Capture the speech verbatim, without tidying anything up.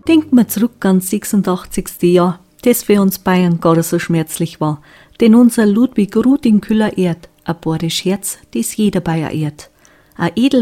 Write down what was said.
Denkt mal zurück ans sechsundachtzigste Jahr, das für uns Bayern gar so schmerzlich war, denn unser Ludwig Ruth in Küller ehrt, ein bayerisch Herz, das jeder Bayer ehrt. Ein